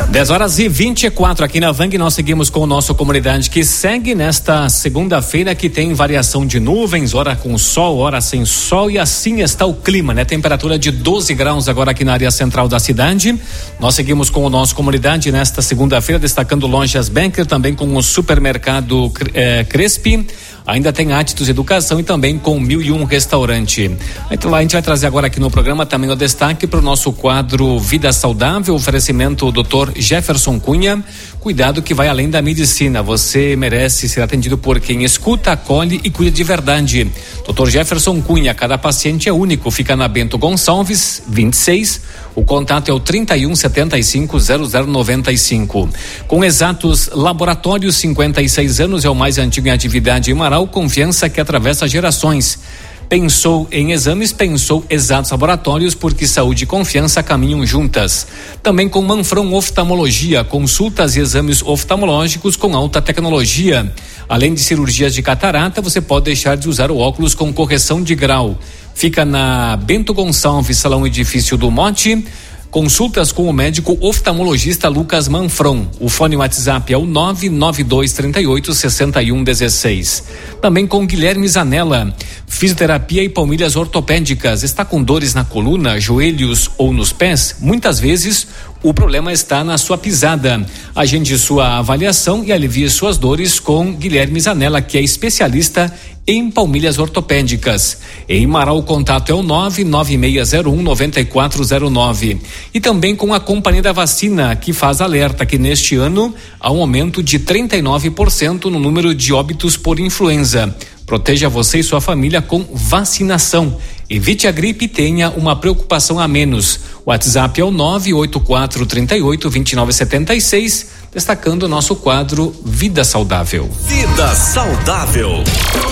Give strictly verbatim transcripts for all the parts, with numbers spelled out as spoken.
dez horas e vinte e quatro aqui na Vang, nós seguimos com o nosso Comunidade que segue nesta segunda-feira, que tem variação de nuvens, hora com sol, hora sem sol, e assim está o clima, né? Temperatura de doze graus agora aqui na área central da cidade. Nós seguimos com o nosso Comunidade nesta segunda-feira, destacando lojas Banker, também com o supermercado eh, Crespi. Ainda tem Atitus Educação e também com Mil e Um Restaurante. Então lá a gente vai trazer agora aqui no programa também o destaque para o nosso quadro Vida Saudável, oferecimento doutor Jefferson Cunha. Cuidado que vai além da medicina. Você merece ser atendido por quem escuta, acolhe e cuida de verdade. doutor Jefferson Cunha, cada paciente é único. Fica na Bento Gonçalves, vinte e seis. O contato é o trinta e um, setenta e cinco, zero zero noventa e cinco. Com Exatos Laboratórios, cinquenta e seis anos, é o mais antigo em atividade em Marau, confiança que atravessa gerações. Pensou em exames, pensou Exatos Laboratórios, porque saúde e confiança caminham juntas. Também com Manfron Oftalmologia, consultas e exames oftalmológicos com alta tecnologia. Além de cirurgias de catarata, você pode deixar de usar o óculos com correção de grau. Fica na Bento Gonçalves, Salão Edifício do Mote. Consultas com o médico oftalmologista Lucas Manfron. O fone WhatsApp é o nove nove dois três oito, seis um um seis. Também com Guilherme Zanella. Fisioterapia e palmilhas ortopédicas. Está com dores na coluna, joelhos ou nos pés? Muitas vezes o problema está na sua pisada. Agende sua avaliação e alivie suas dores com Guilherme Zanella, que é especialista em palmilhas ortopédicas. Em Marau, o contato é o nove nove seis zero um, nove quatro zero nove. E também com a Companhia da Vacina, que faz alerta que neste ano há um aumento de trinta e nove por cento no número de óbitos por influenza. Proteja você e sua família com vacinação. Evite a gripe e tenha uma preocupação a menos. O WhatsApp é o nove oito quatro três oito, dois nove sete seis, destacando o nosso quadro Vida Saudável. Vida Saudável.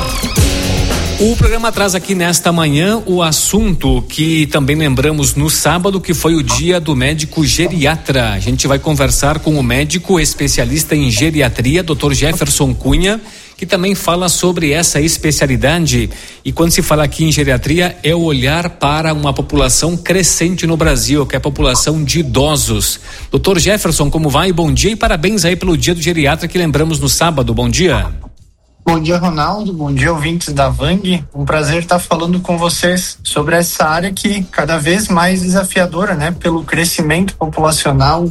O programa traz aqui nesta manhã o assunto que também lembramos no sábado, que foi o dia do médico geriatra. A gente vai conversar com o médico especialista em geriatria, doutor Jefferson Cunha, que também fala sobre essa especialidade. E quando se fala aqui em geriatria, é o olhar para uma população crescente no Brasil, que é a população de idosos. doutor Jefferson, como vai? Bom dia e parabéns aí pelo dia do geriatra que lembramos no sábado. Bom dia. Bom dia, Ronaldo. Bom dia, ouvintes da Vang. Um prazer estar falando com vocês sobre essa área que cada vez mais desafiadora, né? Pelo crescimento populacional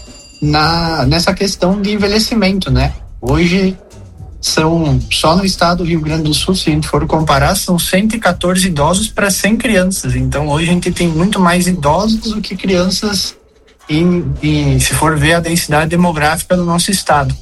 na, nessa questão de envelhecimento, né? Hoje são, só no estado do Rio Grande do Sul, se a gente for comparar, são cento e quatorze idosos para cem crianças. Então hoje a gente tem muito mais idosos do que crianças em, em, se for ver a densidade demográfica do nosso estado.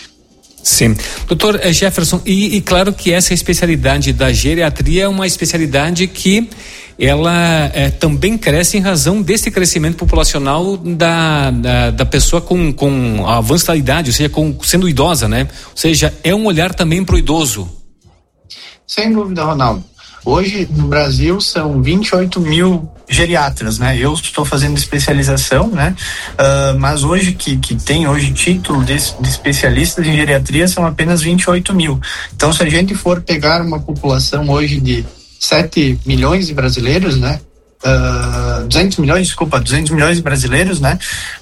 Sim. doutor Jefferson, e, e claro que essa especialidade da geriatria é uma especialidade que ela é, também cresce em razão desse crescimento populacional da, da, da pessoa com, com avanço da idade, ou seja, com, sendo idosa, né? Ou seja, é um olhar também para o idoso. Sem dúvida, Ronaldo. Hoje, no Brasil, são vinte e oito mil geriatras, né? Eu estou fazendo especialização, né? Uh, mas hoje, que, que tem hoje título de, de especialistas em geriatria, são apenas vinte e oito mil. Então, se a gente for pegar uma população hoje de sete milhões de brasileiros, né? Uh, duzentos milhões, desculpa, duzentos milhões de brasileiros, né?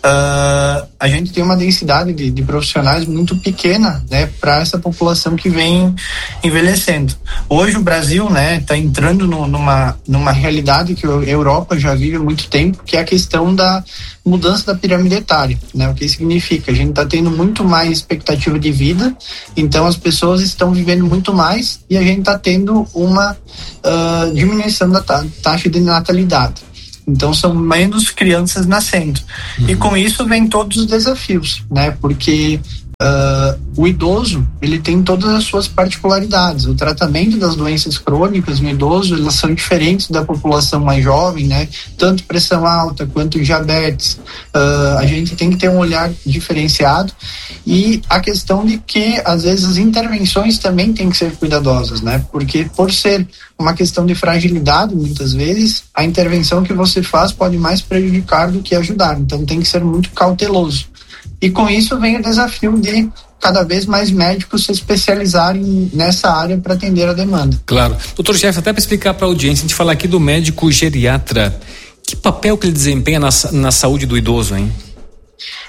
Uh, a gente tem uma densidade de, de profissionais muito pequena, né? Para essa população que vem envelhecendo. Hoje o Brasil, né? Está entrando no, numa, numa realidade que a Europa já vive há muito tempo, que é a questão da mudança da pirâmide etária, né? O que significa? A gente está tendo muito mais expectativa de vida, então as pessoas estão vivendo muito mais e a gente está tendo uma uh, diminuição da ta- taxa de natalidade. Então são menos crianças nascendo. Uhum. E com isso vem todos os desafios, né? Porque uh, o idoso, ele tem todas as suas particularidades. O tratamento das doenças crônicas no idoso, elas são diferentes da população mais jovem, né? Tanto pressão alta quanto diabetes. Uh, a gente tem que ter um olhar diferenciado. E a questão de que, às vezes, as intervenções também têm que ser cuidadosas, né? Porque por ser uma questão de fragilidade, muitas vezes, a intervenção que você faz pode mais prejudicar do que ajudar. Então tem que ser muito cauteloso. E com isso vem o desafio de cada vez mais médicos se especializarem nessa área para atender a demanda. Claro. doutor Jeff, até para explicar para a audiência, a gente fala aqui do médico geriatra. Que papel que ele desempenha na, na saúde do idoso, hein?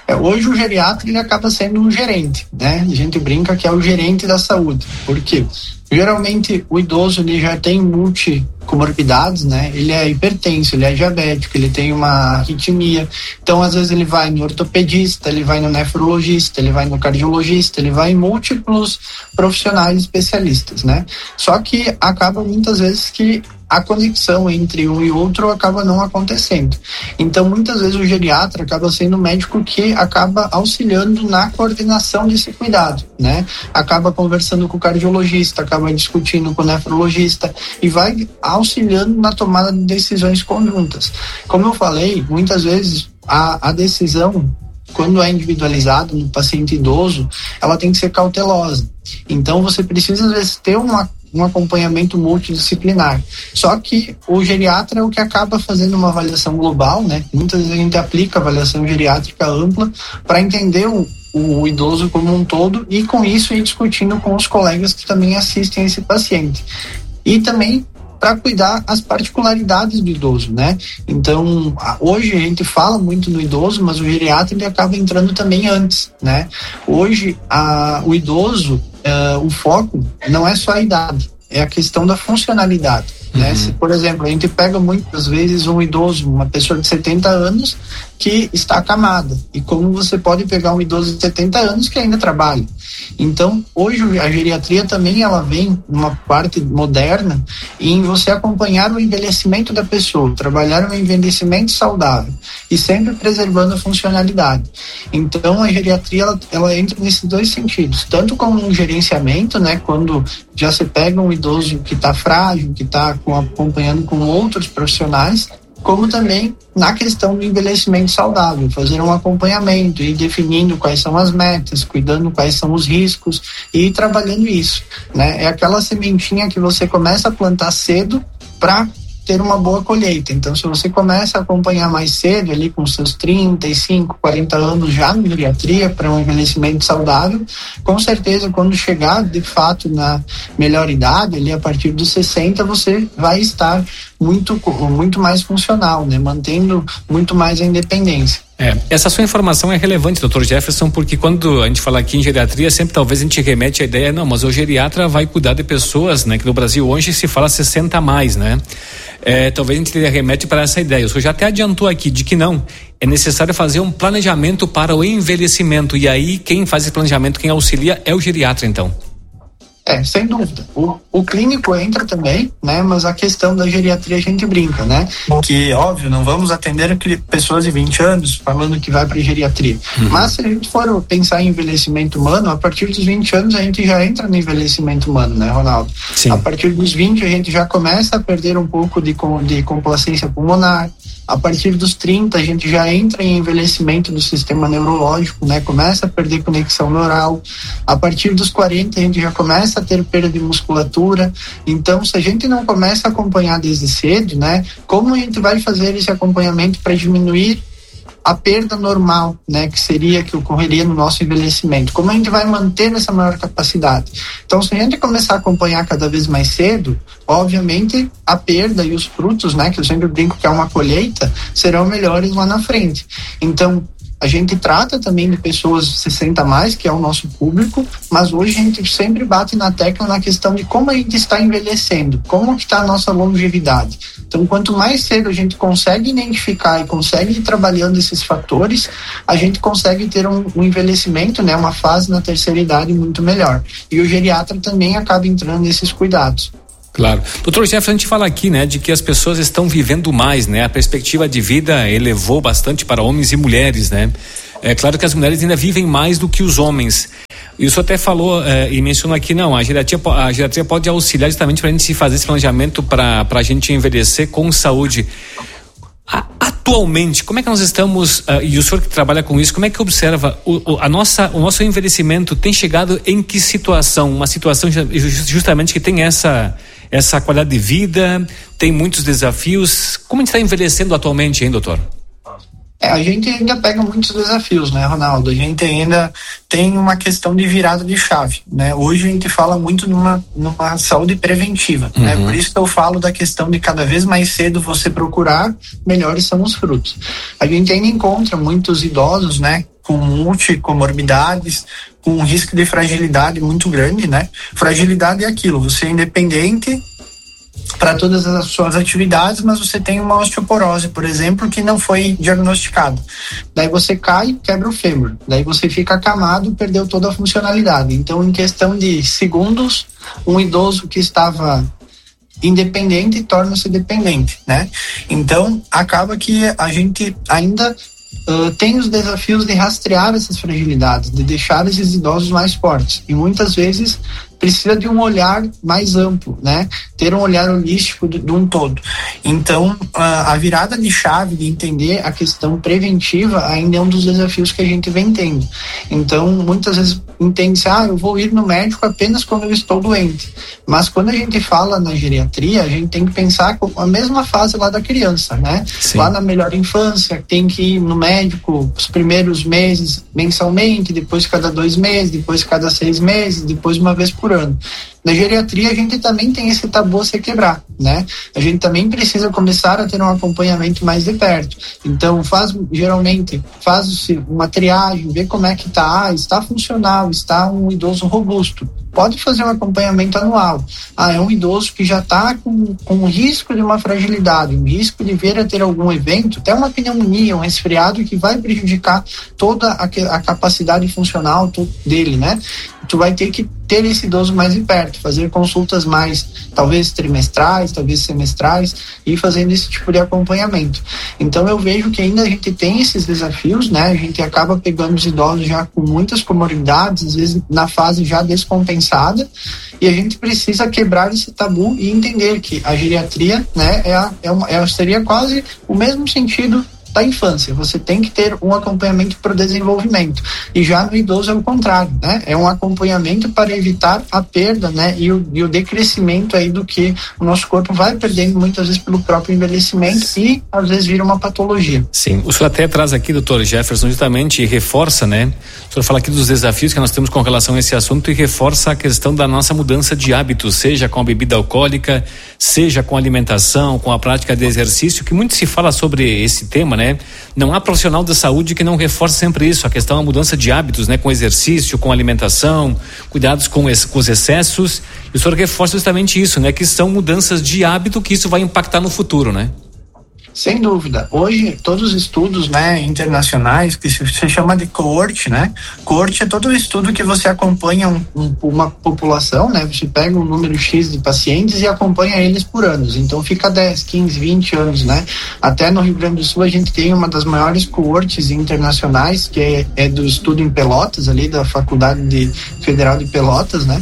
É, hoje o geriatra ele acaba sendo um gerente, né? A gente brinca que é o gerente da saúde. Por quê? Geralmente o idoso ele já tem multicomorbidades, né? Ele é hipertenso, ele é diabético, ele tem uma arritmia. Então, às vezes ele vai no ortopedista, ele vai no nefrologista, ele vai no cardiologista, ele vai em múltiplos profissionais especialistas, né? Só que acaba muitas vezes que a conexão entre um e outro acaba não acontecendo. Então, muitas vezes o geriatra acaba sendo o médico que acaba auxiliando na coordenação desse cuidado, né? Acaba conversando com o cardiologista, acaba discutindo com o nefrologista e vai auxiliando na tomada de decisões conjuntas. Como eu falei, muitas vezes a, a decisão, quando é individualizada no paciente idoso, ela tem que ser cautelosa. Então, você precisa, às vezes, ter uma um acompanhamento multidisciplinar. Só que o geriatra é o que acaba fazendo uma avaliação global, né? Muitas vezes a gente aplica avaliação geriátrica ampla para entender o, o idoso como um todo e com isso ir discutindo com os colegas que também assistem esse paciente. E também para cuidar as particularidades do idoso, né? Então, hoje a gente fala muito no idoso, mas o geriatra ele acaba entrando também antes, né? Hoje, a, o idoso, uh, o foco não é só a idade, é a questão da funcionalidade, uhum. né? Se, por exemplo, a gente pega muitas vezes um idoso, uma pessoa de setenta anos que está acamada, e como você pode pegar um idoso de setenta anos que ainda trabalha. Então, hoje a geriatria também ela vem uma parte moderna em você acompanhar o envelhecimento da pessoa, trabalhar um envelhecimento saudável e sempre preservando a funcionalidade. Então, a geriatria ela, ela entra nesses dois sentidos, tanto como um gerenciamento, né, quando já se pega um idoso que está frágil, que está acompanhando com outros profissionais, como também na questão do envelhecimento saudável, fazer um acompanhamento e definindo quais são as metas, cuidando quais são os riscos e trabalhando isso, né? É aquela sementinha que você começa a plantar cedo para ter uma boa colheita. Então, se você começa a acompanhar mais cedo, ali com seus trinta e cinco, quarenta anos já na geriatria para um envelhecimento saudável, com certeza quando chegar de fato na melhor idade, ali a partir dos sessenta, você vai estar muito, muito mais funcional, né? Mantendo muito mais a independência. É, essa sua informação é relevante, doutor Jefferson, porque quando a gente fala aqui em geriatria, sempre talvez a gente remete a ideia, não, mas o geriatra vai cuidar de pessoas, né, que no Brasil hoje se fala sessenta a mais, né? É, talvez a gente remete para essa ideia. O senhor já até adiantou aqui de que não, é necessário fazer um planejamento para o envelhecimento, e aí quem faz esse planejamento, quem auxilia é o geriatra, então. É, sem dúvida. O, o clínico entra também, né? Mas a questão da geriatria a gente brinca, né? Que, óbvio, não vamos atender pessoas de vinte anos falando que vai para geriatria. Uhum. Mas se a gente for pensar em envelhecimento humano, a partir dos vinte anos a gente já entra no envelhecimento humano, né, Ronaldo? Sim. A partir dos vinte a gente já começa a perder um pouco de, de complacência pulmonar. A partir dos trinta, a gente já entra em envelhecimento do sistema neurológico, né? Começa a perder conexão neural. A partir dos quarenta, a gente já começa a ter perda de musculatura. Então, se a gente não começa a acompanhar desde cedo, né? Como a gente vai fazer esse acompanhamento para diminuir a perda normal, né, que seria, que ocorreria no nosso envelhecimento? Como a gente vai manter essa maior capacidade? Então, se a gente começar a acompanhar cada vez mais cedo, obviamente a perda e os frutos, né, que eu sempre brinco que é uma colheita, serão melhores lá na frente. Então, a gente trata também de pessoas sessenta a mais, que é o nosso público, mas hoje a gente sempre bate na tecla na questão de como a gente está envelhecendo, como que está a nossa longevidade. Então, quanto mais cedo a gente consegue identificar e consegue ir trabalhando esses fatores, a gente consegue ter um, um envelhecimento, né, uma fase na terceira idade muito melhor. E o geriatra também acaba entrando nesses cuidados. Claro. Doutor Jefferson, a gente fala aqui, né, de que as pessoas estão vivendo mais, né? A perspectiva de vida elevou bastante para homens e mulheres, né? É claro que as mulheres ainda vivem mais do que os homens. E o senhor até falou é, e mencionou aqui, não, a geriatria, a geriatria pode auxiliar justamente para a gente fazer esse planejamento para a gente envelhecer com saúde. A, atualmente, como é que nós estamos, uh, e o senhor que trabalha com isso, como é que observa o, o, a nossa, o nosso envelhecimento tem chegado em que situação? Uma situação justamente que tem essa, essa qualidade de vida, tem muitos desafios. Como a gente está envelhecendo atualmente, hein, doutor? É, a gente ainda pega muitos desafios, né, Ronaldo? A gente ainda tem uma questão de virada de chave, né? Hoje a gente fala muito numa, numa saúde preventiva, uhum. né? Por isso que eu falo da questão de cada vez mais cedo você procurar, melhores são os frutos. A gente ainda encontra muitos idosos, né, com multicomorbidades, com um risco de fragilidade muito grande, né? Fragilidade é aquilo, você é independente para todas as suas atividades, mas você tem uma osteoporose, por exemplo, que não foi diagnosticada. Daí você cai, quebra o fêmur. Daí você fica acamado, perdeu toda a funcionalidade. Então, em questão de segundos, um idoso que estava independente torna-se dependente, né? Então, acaba que a gente ainda uh, tem os desafios de rastrear essas fragilidades, de deixar esses idosos mais fortes. E muitas vezes precisa de um olhar mais amplo, né? Ter um olhar holístico de, de um todo. Então, a, a virada de chave de entender a questão preventiva ainda é um dos desafios que a gente vem tendo. Então, muitas vezes entende-se, ah, eu vou ir no médico apenas quando eu estou doente. Mas quando a gente fala na geriatria, a gente tem que pensar com a mesma fase lá da criança, né? Sim. Lá na melhor infância, tem que ir no médico os primeiros meses mensalmente, depois cada dois meses, depois cada seis meses, depois uma vez por ano. Na geriatria a gente também tem esse tabu a se quebrar, né? A gente também precisa começar a ter um acompanhamento mais de perto. Então faz, geralmente faz-se uma triagem, vê como é que tá, está funcional, está um idoso robusto. Pode fazer um acompanhamento anual. Ah, é um idoso que já está com, com risco de uma fragilidade, um risco de vir a ter algum evento, até uma pneumonia, um resfriado que vai prejudicar toda a, a capacidade funcional dele, né? Tu vai ter que ter esse idoso mais de perto, fazer consultas mais, talvez trimestrais, talvez semestrais, e fazendo esse tipo de acompanhamento. Então eu vejo que ainda a gente tem esses desafios, né? A gente acaba pegando os idosos já com muitas comorbidades, às vezes na fase já descompensada, e a gente precisa quebrar esse tabu e entender que a geriatria, né, é, a, é, uma, é seria quase o mesmo sentido da infância. Você tem que ter um acompanhamento para o desenvolvimento. E já no idoso é o contrário, né? É um acompanhamento para evitar a perda, né? E o, e o decrescimento aí do que o nosso corpo vai perdendo muitas vezes pelo próprio envelhecimento e às vezes vira uma patologia. Sim, o senhor até traz aqui, doutor Jefferson, justamente e reforça, né? O senhor fala aqui dos desafios que nós temos com relação a esse assunto e reforça a questão da nossa mudança de hábitos, seja com a bebida alcoólica, seja com a alimentação, com a prática de exercício, que muito se fala sobre esse tema, né? Não há profissional da saúde que não reforce sempre isso, a questão da mudança de hábitos, né? Com exercício, com alimentação, cuidados com, esse, com os excessos, e o senhor reforça justamente isso, né? Que são mudanças de hábito que isso vai impactar no futuro, né? Sem dúvida. Hoje, todos os estudos, né, internacionais, que se, se chama de coorte, né? Coorte é todo o estudo que você acompanha um, um, uma população, né? Você pega um número X de pacientes e acompanha eles por anos. Então, fica dez, quinze, vinte anos, né? Até no Rio Grande do Sul, a gente tem uma das maiores coortes internacionais, que é, é do estudo em Pelotas, ali da Faculdade de, Federal de Pelotas, né?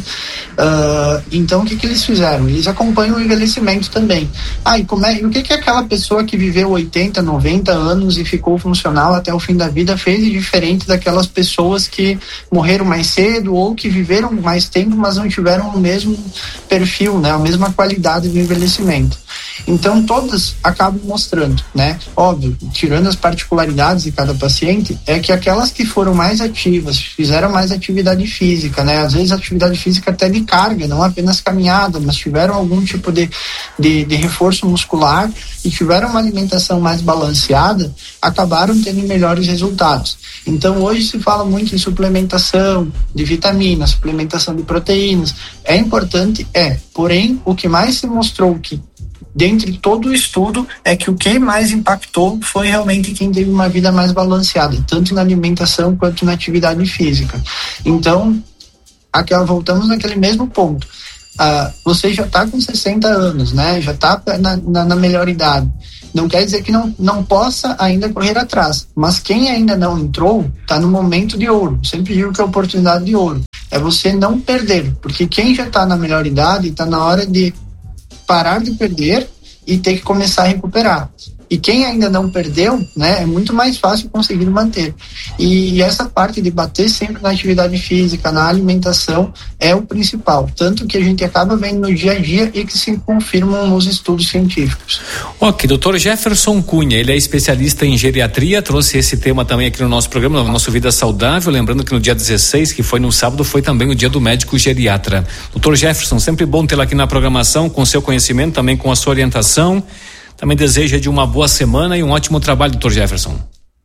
Uh, então, o que que eles fizeram? Eles acompanham o envelhecimento também. Ah, e, como é, e o que que aquela pessoa que viveu oitenta, noventa anos e ficou funcional até o fim da vida fez de diferente daquelas pessoas que morreram mais cedo ou que viveram mais tempo, mas não tiveram o mesmo perfil, né? A mesma qualidade do envelhecimento. Então, todas acabam mostrando, né? Óbvio, tirando as particularidades de cada paciente, é que aquelas que foram mais ativas, fizeram mais atividade física, né? Às vezes atividade física até de carga, não apenas caminhada, mas tiveram algum tipo de, de, de reforço muscular e tiveram uma alimentação mais balanceada, acabaram tendo melhores resultados. Então, hoje se fala muito em suplementação de vitaminas, suplementação de proteínas. É importante? É. Porém, o que mais se mostrou que dentre todo o estudo, é que o que mais impactou foi realmente quem teve uma vida mais balanceada, tanto na alimentação quanto na atividade física. Então, aquela, voltamos naquele mesmo ponto. Ah, você já está com sessenta anos, né? Já está na, na, na melhor idade. Não quer dizer que não, não possa ainda correr atrás, mas quem ainda não entrou está no momento de ouro. Sempre digo que é a oportunidade de ouro. É você não perder, porque quem já está na melhor idade está na hora de parar de perder e ter que começar a recuperar. E quem ainda não perdeu, né, é muito mais fácil conseguir manter. E, e essa parte de bater sempre na atividade física, na alimentação, é o principal. Tanto que a gente acaba vendo no dia a dia e que se confirmam nos estudos científicos. Ok, doutor Jefferson Cunha, ele é especialista em geriatria, trouxe esse tema também aqui no nosso programa, no nosso Vida Saudável, lembrando que no dia dezesseis, que foi no sábado, foi também o dia do médico geriatra. doutor Jefferson, sempre bom tê-lo aqui na programação, com seu conhecimento, também com a sua orientação. Também desejo de uma boa semana e um ótimo trabalho, doutor Jefferson.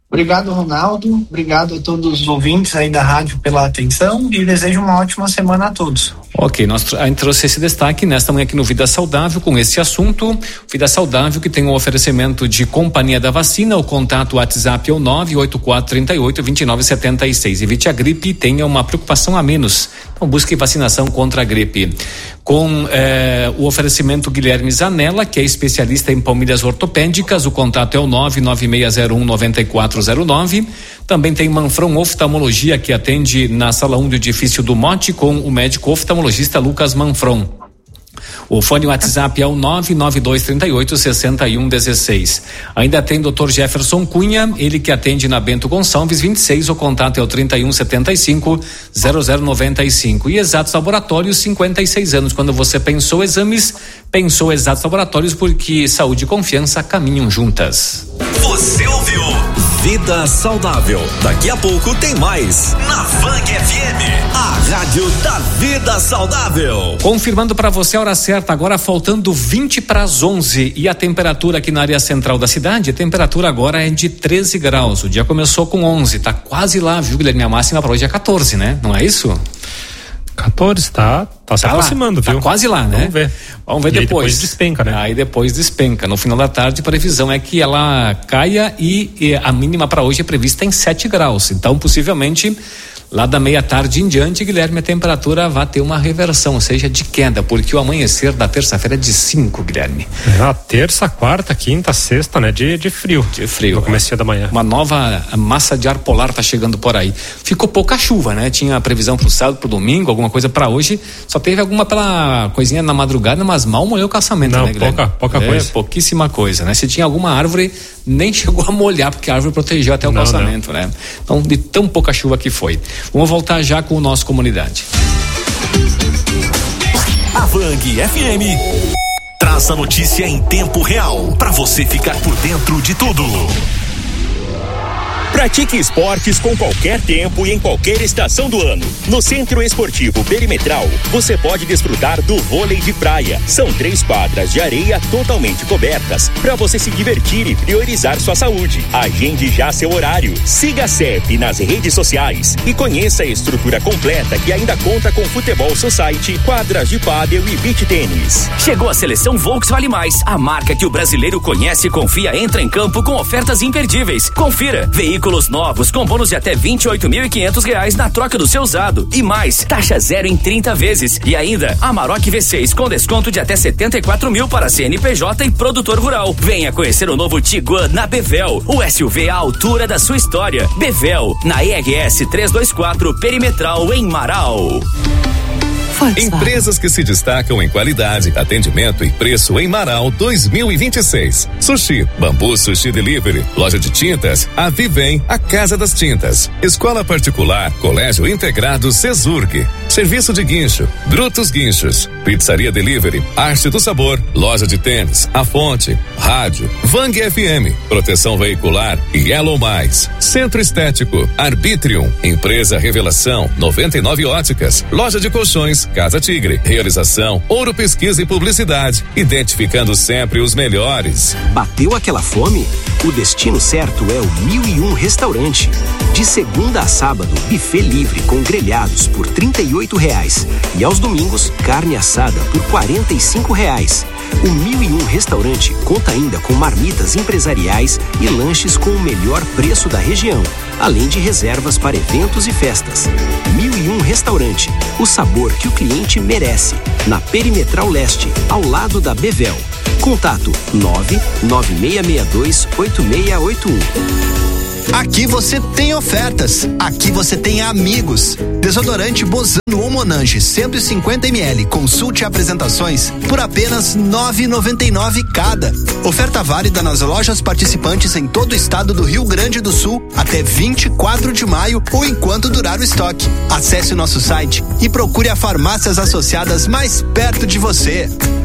Obrigado, Ronaldo. Obrigado a todos os ouvintes aí da rádio pela atenção e desejo uma ótima semana a todos. Ok, nós a gente trouxe esse destaque nesta manhã aqui no Vida Saudável com esse assunto. Vida Saudável que tem um oferecimento de Companhia da Vacina. O contato WhatsApp é o nove oito quatro três oito, dois nove sete seis. Evite a gripe e tenha uma preocupação a menos. Então busque vacinação contra a gripe. Com eh, o oferecimento Guilherme Zanella, que é especialista em palmilhas ortopédicas. O contato é o nove nove seis zero um nove quatro zero nove. Também tem Manfron Oftalmologia, que atende na sala um do edifício do Mote com o médico oftalmologista Lucas Manfron. O fone WhatsApp é o nove nove dois três oito, seis um um seis. Ainda tem doutor Jefferson Cunha, ele que atende na Bento Gonçalves vinte e seis, o contato é o trinta e um setenta e cinco, zero zero noventa e cinco. E Exatos Laboratórios, cinquenta e seis anos. Quando você pensou exames, pensou Exatos Laboratórios, porque saúde e confiança caminham juntas. Você ouviu Vida Saudável. Daqui a pouco tem mais na Vang F M, a rádio da vida saudável. Confirmando para você a hora certa, agora faltando vinte para as onze, e a temperatura aqui na área central da cidade, a temperatura agora é de treze graus. O dia começou com onze, tá quase lá, viu, Guilherme? A máxima para hoje é quatorze, né? Não é isso? quatorze, tá, tá se tá aproximando, lá, viu? Tá quase lá, né? Vamos ver. Vamos ver e depois. Aí depois despenca, né? Aí depois despenca. No final da tarde, a previsão é que ela caia e, e a mínima para hoje é prevista em sete graus. Então, possivelmente, lá da meia-tarde em diante, Guilherme, a temperatura vai ter uma reversão, ou seja, de queda, porque o amanhecer da terça-feira é de cinco, Guilherme. É, a terça, quarta, quinta, sexta, né? De, de frio. De frio. No começo da manhã. Uma nova massa de ar polar tá chegando por aí. Ficou pouca chuva, né? Tinha a previsão pro sábado, pro domingo, alguma coisa para hoje. Só teve alguma pela coisinha na madrugada, mas mal molhou o caçamento, Não, né, Guilherme? pouca, pouca é, coisa. Pouquíssima coisa, né? Se tinha alguma árvore, nem chegou a molhar, porque a árvore protegeu até o não, calçamento, não. né? Então, de tão pouca chuva que foi. Vamos voltar já com o nosso Comunidade. A Vang F M traz a notícia em tempo real para você ficar por dentro de tudo. Pratique esportes com qualquer tempo e em qualquer estação do ano. No Centro Esportivo Perimetral, você pode desfrutar do vôlei de praia. São três quadras de areia totalmente cobertas para você se divertir e priorizar sua saúde. Agende já seu horário. Siga a C E P nas redes sociais e conheça a estrutura completa que ainda conta com Futebol Society, quadras de pádel e beach tênis. Chegou a seleção Volks Vale Mais, a marca que o brasileiro conhece e confia, entra em campo com ofertas imperdíveis. Confira, veículos novos com bônus de até vinte e oito mil e quinhentos reais na troca do seu usado. E mais, taxa zero em trinta vezes. E ainda, Amarok V seis com desconto de até setenta e quatro mil para C N P J e produtor rural. Venha conhecer o novo Tiguan na Bevel, o S U V à altura da sua história. Bevel, na E R S trezentos e vinte e quatro Perimetral em Marau. Empresas que se destacam em qualidade, atendimento e preço em Marau dois mil e vinte e seis. Sushi, Bambu Sushi Delivery, loja de tintas, a Vivem, a Casa das Tintas, escola particular, Colégio Integrado Cesurg, serviço de guincho, Brutos Guinchos, Pizzaria Delivery, Arte do Sabor, loja de tênis, A Fonte, rádio, Vang F M, proteção veicular e Yellow Mais, Centro Estético, Arbitrium, Empresa Revelação, noventa e nove Óticas, loja de colchões, Casa Tigre, realização, Ouro Pesquisa e Publicidade, identificando sempre os melhores. Bateu aquela fome? O destino certo é o Mil e Um Restaurante. De segunda a sábado, buffet livre com grelhados por trinta e oito reais e aos domingos, carne assada por quarenta e cinco reais. O Mil e Um Restaurante conta ainda com marmitas empresariais e lanches com o melhor preço da região, além de reservas para eventos e festas. Mil e Um Restaurante, o sabor que o cliente merece, na Perimetral Leste, ao lado da Bevel. Contato nove nove seis seis dois oito seis oito um. Aqui você tem ofertas, aqui você tem amigos. Desodorante Bozano ou Monange cento e cinquenta mililitros, consulte apresentações por apenas nove reais e noventa e nove centavos cada. Oferta válida nas lojas participantes em todo o estado do Rio Grande do Sul até vinte e quatro de maio ou enquanto durar o estoque. Acesse o nosso site e procure a farmácias associadas mais perto de você.